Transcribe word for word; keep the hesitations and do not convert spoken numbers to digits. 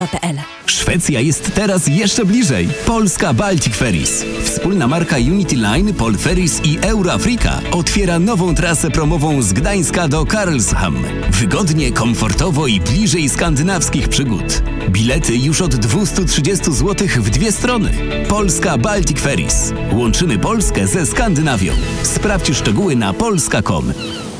Szwecja jest teraz jeszcze bliżej. Polska Baltic Ferries. Wspólna marka Unity Line, Pol Ferries i Euroafrika otwiera nową trasę promową z Gdańska do Karlshamn. Wygodnie, komfortowo i bliżej skandynawskich przygód. Bilety już od dwieście trzydzieści złotych w dwie strony. Polska Baltic Ferries. Łączymy Polskę ze Skandynawią. Sprawdź szczegóły na polska kropka com.